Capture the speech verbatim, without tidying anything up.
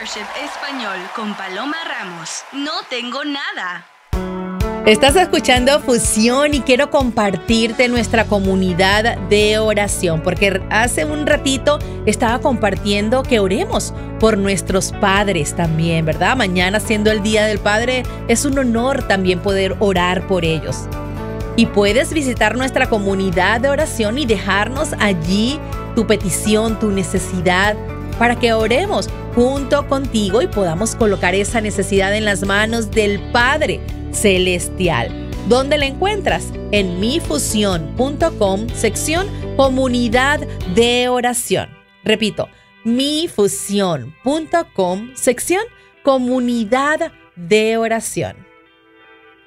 Worship Español con Paloma Ramos. No tengo nada. Estás escuchando Fusión y quiero compartirte nuestra comunidad de oración, porque hace un ratito estaba compartiendo que oremos por nuestros padres también, ¿verdad? Mañana, siendo el Día del Padre, es un honor también poder orar por ellos. Y puedes visitar nuestra comunidad de oración y dejarnos allí tu petición, tu necesidad, para que oremos junto contigo y podamos colocar esa necesidad en las manos del Padre Celestial. ¿Dónde la encuentras? En mi fusión punto com, sección Comunidad de Oración. Repito, mi fusión punto com, sección Comunidad de Oración.